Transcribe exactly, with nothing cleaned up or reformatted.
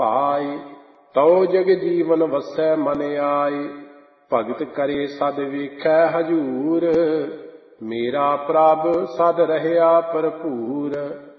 ਭਾਈ। ਤਉ ਜਗ ਜੀਵਨ ਵਸੈ ਮਨ ਆਏ, ਭਗਤ ਕਰੇ ਸਦ ਵੇਖੈ ਹਜੂਰ। ਮੇਰਾ ਪ੍ਰਭ ਸਦ ਰਹਿਆ ਭਰਪੂਰ।